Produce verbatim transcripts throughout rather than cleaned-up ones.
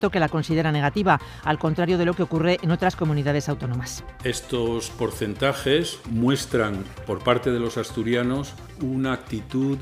que la considera negativa, al contrario de lo que ocurre en otras comunidades autónomas. Estos porcentajes muestran por parte de los asturianos una actitud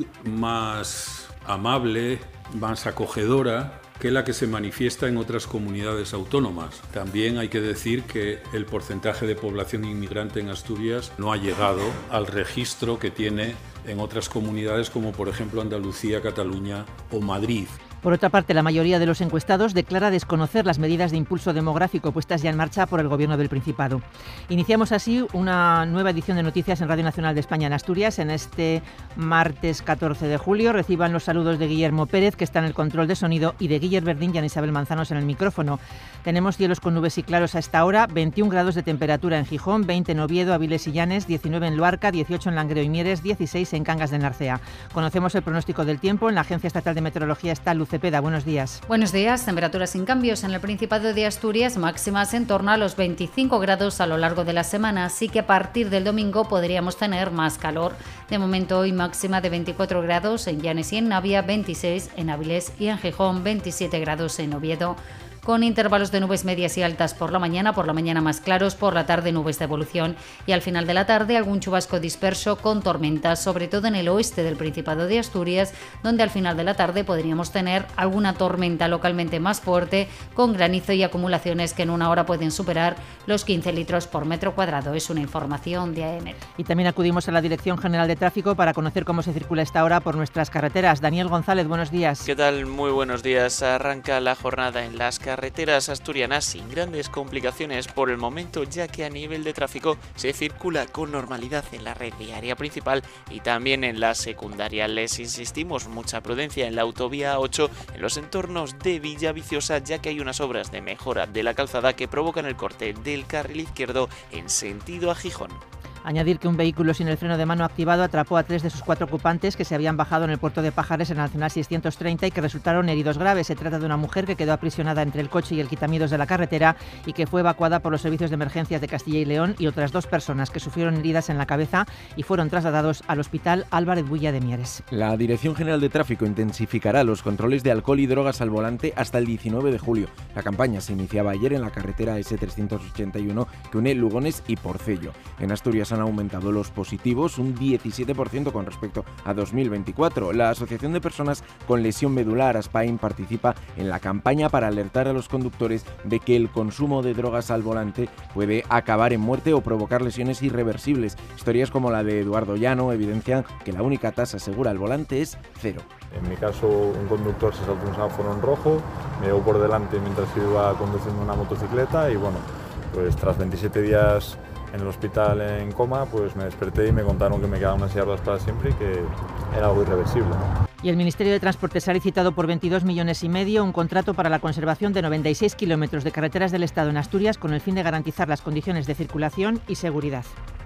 más amable, más acogedora que la que se manifiesta en otras comunidades autónomas. También hay que decir que el porcentaje de población inmigrante en Asturias no ha llegado al registro que tiene en otras comunidades como por ejemplo Andalucía, Cataluña o Madrid. Por otra parte, la mayoría de los encuestados declara desconocer las medidas de impulso demográfico puestas ya en marcha por el Gobierno del Principado. Iniciamos así una nueva edición de Noticias en Radio Nacional de España en Asturias. En este martes catorce de julio reciban los saludos de Guillermo Pérez, que está en el control de sonido, y de Guiller Verdín y Ana Isabel Manzanos en el micrófono. Tenemos cielos con nubes y claros a esta hora, veintiún grados de temperatura en Gijón, veinte en Oviedo, Avilés y Llanes, diecinueve en Luarca, dieciocho en Langreo y Mieres, dieciséis en Cangas de Narcea. Conocemos el pronóstico del tiempo. En la Agencia Estatal de Meteorología está Luz Cepeda. Buenos días. Buenos días. Temperaturas sin cambios en el Principado de Asturias, máximas en torno a los veinticinco grados a lo largo de la semana, así que a partir del domingo podríamos tener más calor. De momento hoy máxima de veinticuatro grados en Llanes y en Navia, veintiséis en Avilés y en Gijón, veintisiete grados en Oviedo. Con intervalos de nubes medias y altas por la mañana, por la mañana más claros, por la tarde nubes de evolución y al final de la tarde algún chubasco disperso con tormentas, sobre todo en el oeste del Principado de Asturias, donde al final de la tarde podríamos tener alguna tormenta localmente más fuerte con granizo y acumulaciones que en una hora pueden superar los quince litros por metro cuadrado. Es una información de A E M E T. Y también acudimos a la Dirección General de Tráfico para conocer cómo se circula esta hora por nuestras carreteras. Daniel González, buenos días. ¿Qué tal? Muy buenos días. Arranca la jornada en las carreteras asturianas sin grandes complicaciones por el momento, ya que a nivel de tráfico se circula con normalidad en la red viaria principal y también en la secundaria. Les insistimos, mucha prudencia en la autovía ocho en los entornos de Villaviciosa, ya que hay unas obras de mejora de la calzada que provocan el corte del carril izquierdo en sentido a Gijón. Añadir que un vehículo sin el freno de mano activado atrapó a tres de sus cuatro ocupantes que se habían bajado en el puerto de Pajares en la Nacional seiscientos treinta y que resultaron heridos graves. Se trata de una mujer que quedó aprisionada entre el coche y el quitamiedos de la carretera y que fue evacuada por los servicios de emergencias de Castilla y León, y otras dos personas que sufrieron heridas en la cabeza y fueron trasladados al Hospital Álvarez Bulla de Mieres. La Dirección General de Tráfico intensificará los controles de alcohol y drogas al volante hasta el diecinueve de julio. La campaña se iniciaba ayer en la carretera ese trescientos ochenta y uno que une Lugones y Porcello. En Asturias han aumentado los positivos un diecisiete por ciento con respecto a dos mil veinticuatro. La Asociación de Personas con Lesión Medular, ASPAIN, participa en la campaña para alertar a los conductores de que el consumo de drogas al volante puede acabar en muerte o provocar lesiones irreversibles. Historias como la de Eduardo Llano evidencian que la única tasa segura al volante es cero. En mi caso, un conductor se saltó un semáforo en rojo, me llevó por delante mientras iba conduciendo una motocicleta y bueno, pues tras veintisiete días en el hospital en coma, pues me desperté y me contaron que me quedaba una silla de ruedas para siempre y que era algo irreversible, ¿no? Y el Ministerio de Transportes ha licitado por veintidós millones y medio un contrato para la conservación de noventa y seis kilómetros de carreteras del Estado en Asturias con el fin de garantizar las condiciones de circulación y seguridad.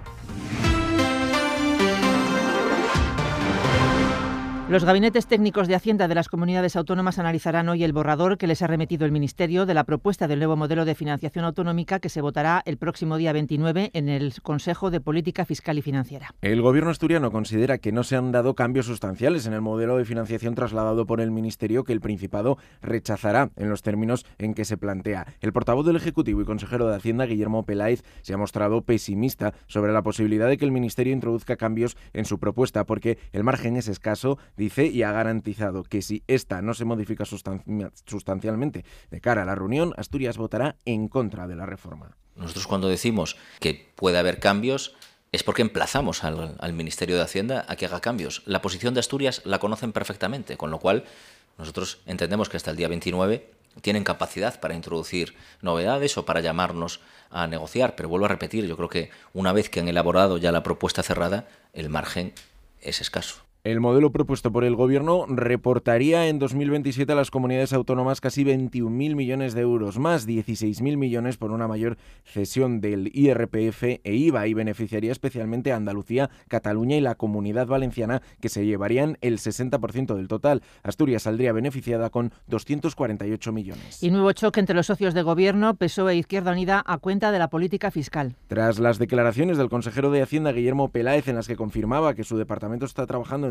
Los gabinetes técnicos de Hacienda de las comunidades autónomas analizarán hoy el borrador que les ha remitido el Ministerio de la propuesta del nuevo modelo de financiación autonómica que se votará el próximo día veintinueve en el Consejo de Política Fiscal y Financiera. El Gobierno asturiano considera que no se han dado cambios sustanciales en el modelo de financiación trasladado por el Ministerio, que el Principado rechazará en los términos en que se plantea. El portavoz del Ejecutivo y consejero de Hacienda, Guillermo Peláez, se ha mostrado pesimista sobre la posibilidad de que el Ministerio introduzca cambios en su propuesta, porque el margen es escaso, dice, y ha garantizado que si esta no se modifica sustan- sustancialmente de cara a la reunión, Asturias votará en contra de la reforma. Nosotros cuando decimos que puede haber cambios es porque emplazamos al, al Ministerio de Hacienda a que haga cambios. La posición de Asturias la conocen perfectamente, con lo cual nosotros entendemos que hasta el día veintinueve tienen capacidad para introducir novedades o para llamarnos a negociar, pero vuelvo a repetir, yo creo que una vez que han elaborado ya la propuesta cerrada, el margen es escaso. El modelo propuesto por el Gobierno reportaría en dos mil veintisiete a las comunidades autónomas casi veintiún mil millones de euros, más dieciséis mil millones por una mayor cesión del I R P F e I V A, y beneficiaría especialmente a Andalucía, Cataluña y la Comunidad Valenciana, que se llevarían el sesenta por ciento del total. Asturias saldría beneficiada con doscientos cuarenta y ocho millones. Y nuevo choque entre los socios de Gobierno, P S O E e Izquierda Unida, a cuenta de la política fiscal. Tras las declaraciones del consejero de Hacienda, Guillermo Peláez, en las que confirmaba que su departamento está trabajando en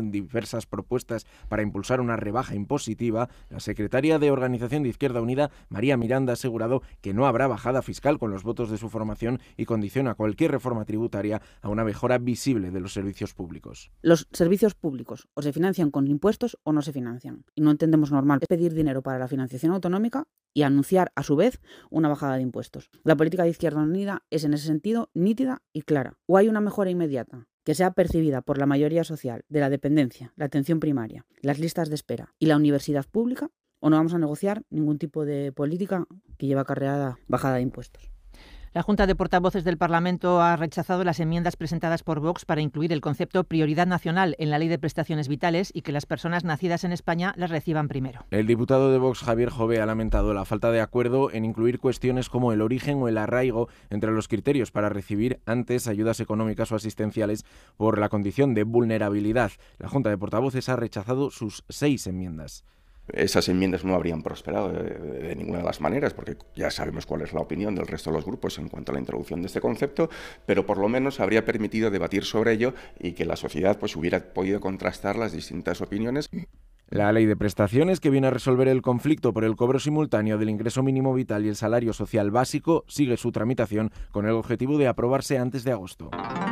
en diversas propuestas para impulsar una rebaja impositiva, la secretaria de Organización de Izquierda Unida, María Miranda, ha asegurado que no habrá bajada fiscal con los votos de su formación y condiciona cualquier reforma tributaria a una mejora visible de los servicios públicos. Los servicios públicos o se financian con impuestos o no se financian. Y no entendemos normal pedir dinero para la financiación autonómica y anunciar, a su vez, una bajada de impuestos. La política de Izquierda Unida es, en ese sentido, nítida y clara. O hay una mejora inmediata que sea percibida por la mayoría social de la dependencia, la atención primaria, las listas de espera y la universidad pública, o no vamos a negociar ningún tipo de política que lleve acarreada bajada de impuestos. La Junta de Portavoces del Parlamento ha rechazado las enmiendas presentadas por Vox para incluir el concepto prioridad nacional en la Ley de Prestaciones Vitales y que las personas nacidas en España las reciban primero. El diputado de Vox, Javier Jové, ha lamentado la falta de acuerdo en incluir cuestiones como el origen o el arraigo entre los criterios para recibir antes ayudas económicas o asistenciales por la condición de vulnerabilidad. La Junta de Portavoces ha rechazado sus seis enmiendas. Esas enmiendas no habrían prosperado de, de, de ninguna de las maneras, porque ya sabemos cuál es la opinión del resto de los grupos en cuanto a la introducción de este concepto, pero por lo menos habría permitido debatir sobre ello y que la sociedad pues hubiera podido contrastar las distintas opiniones. La ley de prestaciones, que viene a resolver el conflicto por el cobro simultáneo del ingreso mínimo vital y el salario social básico, sigue su tramitación con el objetivo de aprobarse antes de agosto.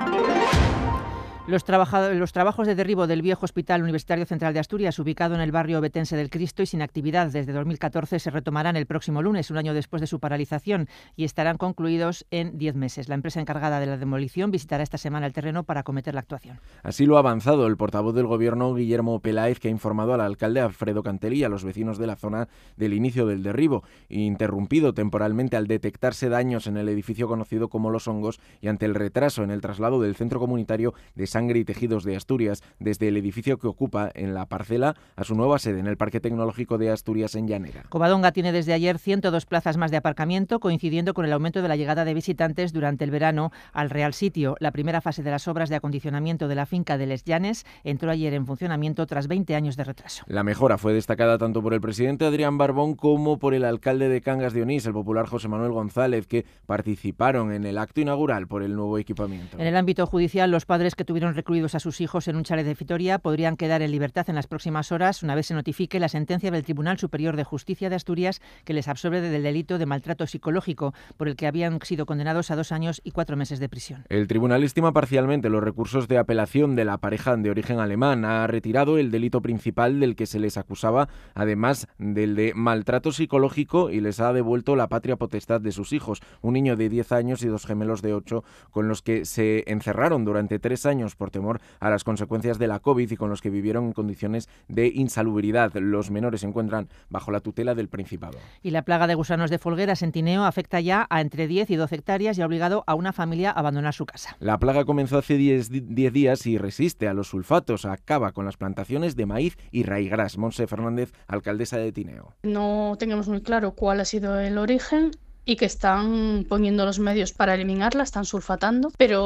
Los, los trabajos de derribo del viejo Hospital Universitario Central de Asturias, ubicado en el barrio ovetense del Cristo y sin actividad desde dos mil catorce, se retomarán el próximo lunes, un año después de su paralización, y estarán concluidos en diez meses. La empresa encargada de la demolición visitará esta semana el terreno para acometer la actuación. Así lo ha avanzado el portavoz del Gobierno, Guillermo Peláez, que ha informado al alcalde Alfredo Cantelí y a los vecinos de la zona del inicio del derribo, interrumpido temporalmente al detectarse daños en el edificio conocido como Los Hongos y ante el retraso en el traslado del centro comunitario de Sangre y Tejidos de Asturias desde el edificio que ocupa en la parcela a su nueva sede en el Parque Tecnológico de Asturias en Llanera. Covadonga tiene desde ayer ciento dos plazas más de aparcamiento, coincidiendo con el aumento de la llegada de visitantes durante el verano al Real Sitio. La primera fase de las obras de acondicionamiento de la finca de Les Llanes entró ayer en funcionamiento tras veinte años de retraso. La mejora fue destacada tanto por el presidente Adrián Barbón como por el alcalde de Cangas de Onís, el popular José Manuel González, que participaron en el acto inaugural por el nuevo equipamiento. En el ámbito judicial, los padres que tuvieron recluidos a sus hijos en un chalet de Vitoria podrían quedar en libertad en las próximas horas una vez se notifique la sentencia del Tribunal Superior de Justicia de Asturias que les absuelve del delito de maltrato psicológico por el que habían sido condenados a dos años y cuatro meses de prisión. El tribunal estima parcialmente los recursos de apelación de la pareja de origen alemán. Ha retirado el delito principal del que se les acusaba, además del de maltrato psicológico, y les ha devuelto la patria potestad de sus hijos, un niño de diez años y dos gemelos de ocho, con los que se encerraron durante tres años por temor a las consecuencias de la COVID y con los que vivieron en condiciones de insalubridad. Los menores se encuentran bajo la tutela del Principado. Y la plaga de gusanos de folgueras en Tineo afecta ya a entre diez y doce hectáreas y ha obligado a una familia a abandonar su casa. La plaga comenzó hace diez días y resiste a los sulfatos. Acaba con las plantaciones de maíz y raigras. Monse Fernández, alcaldesa de Tineo. No tenemos muy claro cuál ha sido el origen y que están poniendo los medios para eliminarla, están sulfatando, pero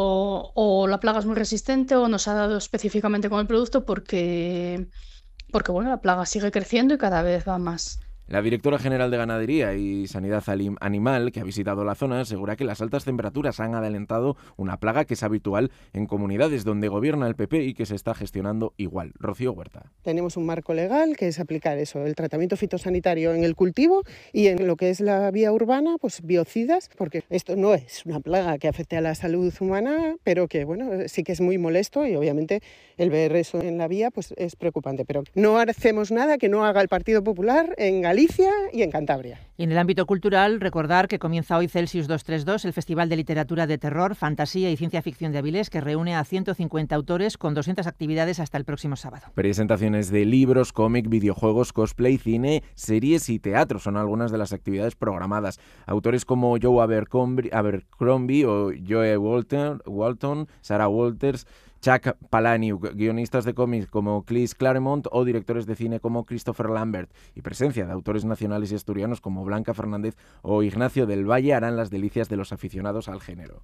o la plaga es muy resistente o no se ha dado específicamente con el producto porque, porque bueno, la plaga sigue creciendo y cada vez va más. La directora general de Ganadería y Sanidad Animal, que ha visitado la zona, asegura que las altas temperaturas han adelantado una plaga que es habitual en comunidades donde gobierna el P P y que se está gestionando igual. Rocío Huerta. Tenemos un marco legal que es aplicar eso, el tratamiento fitosanitario en el cultivo y en lo que es la vía urbana, pues biocidas, porque esto no es una plaga que afecte a la salud humana, pero que bueno, sí que es muy molesto y obviamente el ver eso en la vía pues es preocupante. Pero no hacemos nada que no haga el Partido Popular en Galicia Galicia y en Cantabria. Y en el ámbito cultural, recordar que comienza hoy Celsius doscientos treinta y dos, el Festival de Literatura de Terror, Fantasía y Ciencia Ficción de Avilés, que reúne a ciento cincuenta autores con doscientas actividades hasta el próximo sábado. Presentaciones de libros, cómic, videojuegos, cosplay, cine, series y teatro son algunas de las actividades programadas. Autores como Joe Abercrombie, Abercrombie o Joe Walton, Walton, Sarah Walters, Chuck Palahniuk, guionistas de cómics como Chris Claremont o directores de cine como Christopher Lambert, y presencia de autores nacionales y asturianos como Blanca Fernández o Ignacio del Valle harán las delicias de los aficionados al género.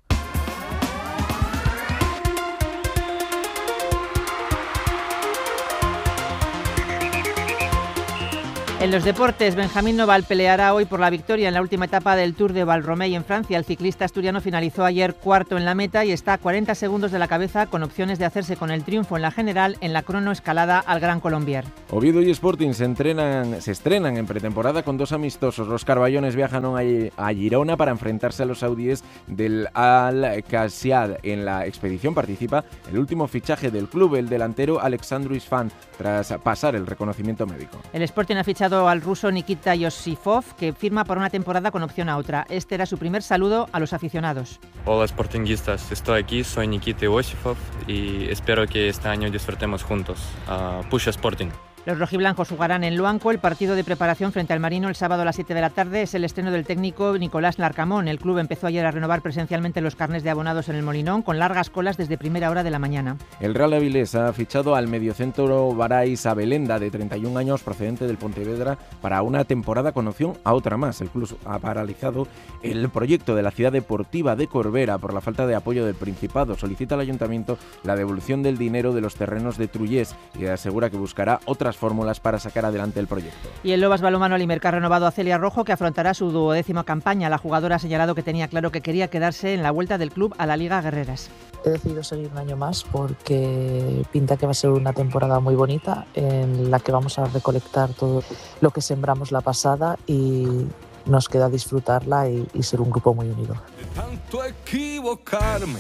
En los deportes, Benjamín Noval peleará hoy por la victoria en la última etapa del Tour de Valromey en Francia. El ciclista asturiano finalizó ayer cuarto en la meta y está a cuarenta segundos de la cabeza, con opciones de hacerse con el triunfo en la general en la cronoescalada al Gran Colombier. Oviedo y Sporting se, entrenan, se estrenan en pretemporada con dos amistosos. Los carballones viajan a Girona para enfrentarse a los saudíes del Al-Qasiyad. En la expedición participa el último fichaje del club, el delantero Alexandru Isfan, tras pasar el reconocimiento médico. El Sporting ha fichado al ruso Nikita Yosifov, que firma por una temporada con opción a otra. Este era su primer saludo a los aficionados. Hola sportinguistas, estoy aquí, soy Nikita Yosifov y espero que este año disfrutemos juntos. Uh, Push Sporting. Los rojiblancos jugarán en Luanco el partido de preparación frente al Marino el sábado a las siete de la tarde. Es el estreno del técnico Nicolás Larcamón. El club empezó ayer a renovar presencialmente los carnés de abonados en el Molinón, con largas colas desde primera hora de la mañana. El Real Avilés ha fichado al mediocentro Barais Abelenda, de treinta y un años, procedente del Pontevedra, para una temporada con opción a otra más. El club ha paralizado el proyecto de la ciudad deportiva de Corbera por la falta de apoyo del Principado. Solicita al Ayuntamiento la devolución del dinero de los terrenos de Trullés y asegura que buscará otras fórmulas para sacar adelante el proyecto. Y el Lobas Balonmano Alimerca ha renovado a Celia Rojo, que afrontará su duodécima campaña. La jugadora ha señalado que tenía claro que quería quedarse en la vuelta del club a la Liga Guerreras. He decidido seguir un año más porque pinta que va a ser una temporada muy bonita en la que vamos a recolectar todo lo que sembramos la pasada y nos queda disfrutarla y, y ser un grupo muy unido. De tanto equivocarme,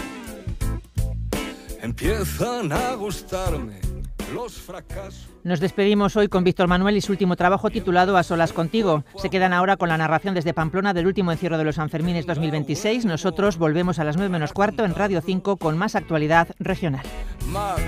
empiezan a gustarme los fracasos. Nos despedimos hoy con Víctor Manuel y su último trabajo titulado A solas contigo. Se quedan ahora con la narración desde Pamplona del último encierro de los Sanfermines dos mil veintiséis. Nosotros volvemos a las nueve menos cuarto en Radio cinco con más actualidad regional. Más